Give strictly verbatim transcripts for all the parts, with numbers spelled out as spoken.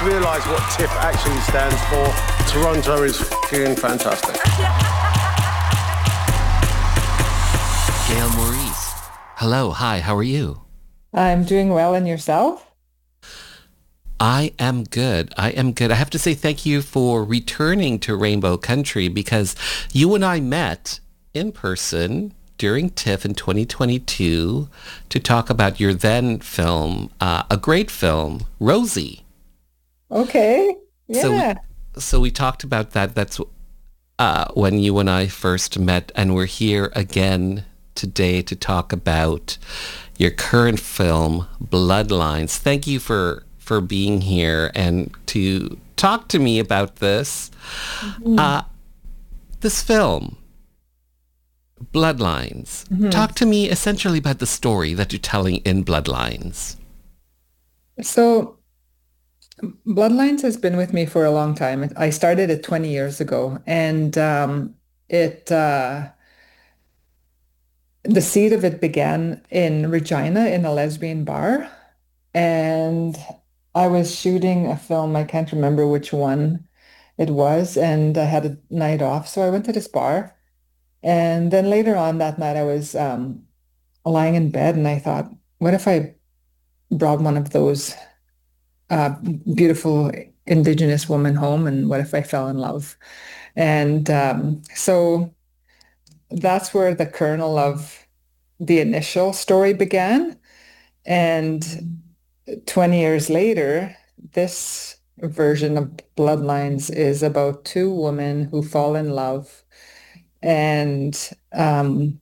realise what TIFF actually stands for. Toronto is f***ing fantastic. Gail Maurice. Hello, hi, how are you? I'm doing well, and yourself? I am good. I am good. I have to say thank you for returning to Rainbow Country because you and I met in person during TIFF in twenty twenty-two to talk about your then film, uh, a great film, Rosie. Okay. So we, Yeah. so we talked about that. That's uh, when you and I first met, and we're here again today to talk about your current film, Bloodlines. Thank you for for being here and to talk to me about this. Mhm. Uh, this film, Bloodlines. Mhm. Talk to me essentially about the story that you're telling in Bloodlines. So Bloodlines has been with me for a long time. I started it twenty years ago, and um, it uh, the seed of it began in Regina in a lesbian bar. And I was shooting a film, I can't remember which one it was, and I had a night off. So I went to this bar. And then later on that night, I was um, lying in bed and I thought, what if I brought one of those uh, beautiful Indigenous women home, and what if I fell in love? And um, so that's where the kernel of the initial story began. And twenty years later, this version of Bloodlines is about two women who fall in love. And um,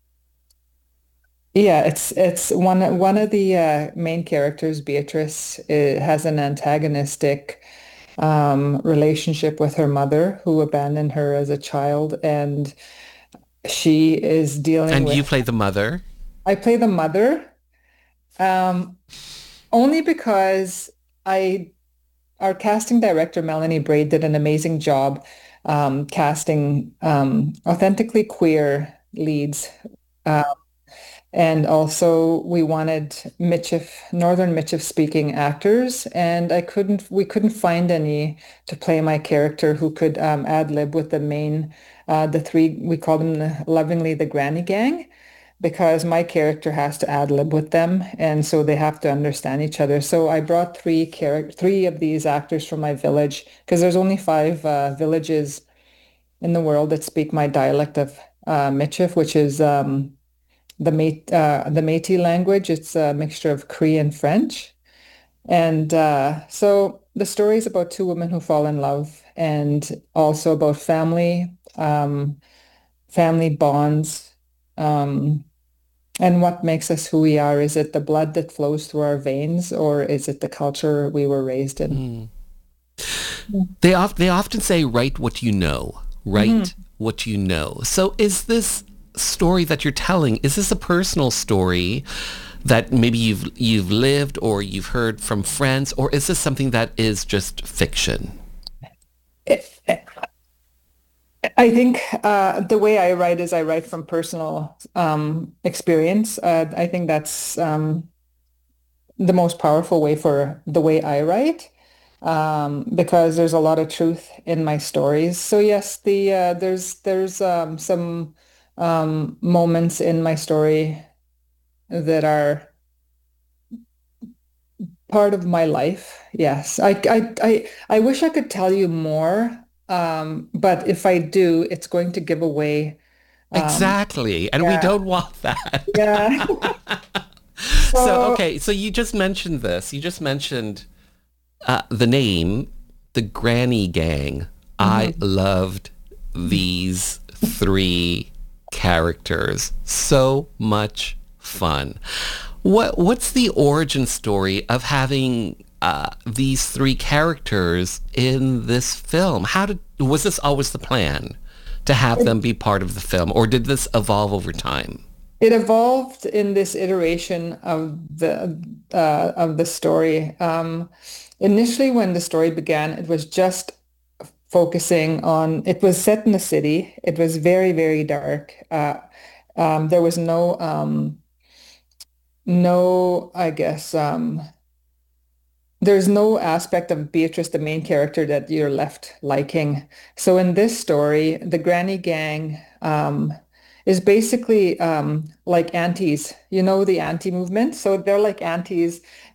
yeah, it's it's one one of the uh, main characters, Beatrice, uh, has an antagonistic um, relationship with her mother, who abandoned her as a child, and she is dealing And you with. play the mother. I play the mother, um, only because I our casting director, Melanie Braid, did an amazing job um, casting um, authentically queer leads. Uh, and also we wanted Michif, Northern Michif speaking actors, and I couldn't, we couldn't find any to play my character who could um, ad lib with the main, uh, the three, we call them the, lovingly the Granny Gang, because my character has to ad lib with them, and so they have to understand each other. So I brought three character, three of these actors from my village, because there's only five uh, villages in the world that speak my dialect of uh, Michif, which is um, the Mét uh, the Métis language. It's a mixture of Cree and French, and uh, so the story is about two women who fall in love, and also about family, um, family bonds. Um, and what makes us who we are? Is it the blood that flows through our veins, or is it the culture we were raised in? Mm. They, of, they often say, write what you know. Mm-hmm. Write what you know. So is this story that you're telling, is this a personal story that maybe you've you've lived or you've heard from friends, or is this something that is just fiction? I think uh, the way I write is I write from personal um, experience. Uh, I think that's um, the most powerful way for the way I write, um, because there's a lot of truth in my stories. So yes, the uh, there's there's um, some um, moments in my story that are part of my life. Yes, I I I, I wish I could tell you more, um, but if I do, it's going to give away. Um, Exactly. And we yeah, don't want that. yeah. So, So, okay. So you just mentioned this. You just mentioned uh, the name, the Granny Gang. I mhm. loved these three characters. So much fun. What What's the origin story of having uh, these three characters in this film? How did Was this always the plan to have them be part of the film, or did this evolve over time? It evolved in this iteration of the uh, of the story. Um, initially, when the story began, it was just focusing on. It was set in the city. It was very, very dark. Uh, um, there was no um, no, I guess, um, there's no aspect of Beatrice, the main character, that you're left liking. So in this story, the Granny Gang um, is basically um, like aunties. You know the auntie movement? So they're like aunties